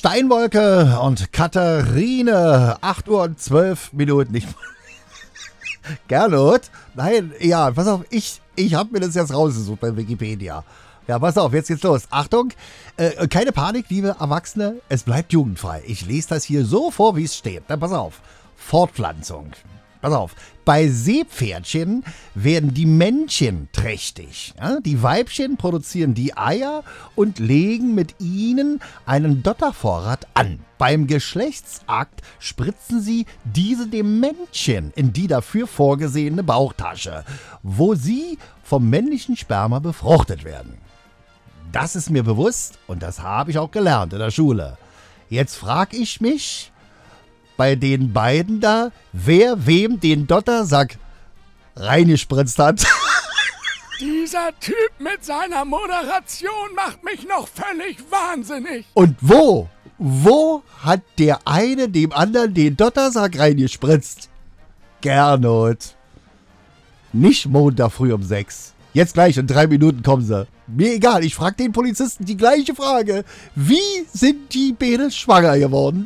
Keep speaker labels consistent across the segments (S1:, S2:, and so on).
S1: Steinwolke und Katharine. 8:12 nicht. Gernot? Nein, ja, pass auf, ich habe mir das jetzt rausgesucht bei Wikipedia. Ja, pass auf, jetzt geht's los. Achtung, keine Panik, liebe Erwachsene, es bleibt jugendfrei. Ich lese das hier so vor, wie es steht. Dann pass auf, Fortpflanzung. Pass auf, bei Seepferdchen werden die Männchen trächtig. Ja? Die Weibchen produzieren die Eier und legen mit ihnen einen Dottervorrat an. Beim Geschlechtsakt spritzen sie diese dem Männchen in die dafür vorgesehene Bauchtasche, wo sie vom männlichen Sperma befruchtet werden. Das ist mir bewusst und das habe ich auch gelernt in der Schule. Jetzt frage ich mich bei den beiden da, wer wem den Dottersack reingespritzt hat.
S2: Dieser Typ mit seiner Moderation macht mich noch völlig wahnsinnig.
S1: Und wo hat der eine dem anderen den Dottersack reingespritzt? Gernot. Nicht Montag früh um 6. Jetzt gleich, in 3 Minuten kommen sie. Mir egal, ich frage den Polizisten die gleiche Frage. Wie sind die Mädels schwanger geworden?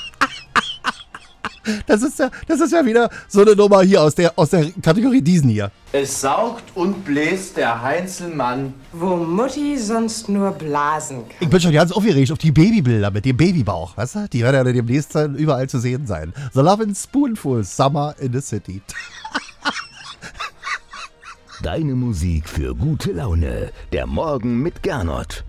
S1: Das ist ja wieder so eine Nummer hier aus der Kategorie diesen hier.
S3: Es saugt und bläst der Heinzelmann,
S4: wo Mutti sonst nur blasen kann.
S1: Ich bin schon ganz aufgeregt auf die Babybilder mit dem Babybauch, weißt du? Die werden ja demnächst dann überall zu sehen sein. The Lovin' Spoonful, Summer in the City.
S5: Deine Musik für gute Laune. Der Morgen mit Gernot.